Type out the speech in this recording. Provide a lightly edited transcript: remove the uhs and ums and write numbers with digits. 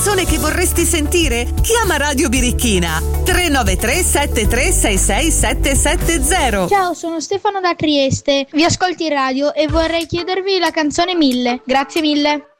canzone che vorresti sentire? Chiama Radio Birichina 393 7366 770. Ciao, sono Stefano da Trieste. Vi ascolti in radio e vorrei chiedervi la canzone 1000. Grazie mille.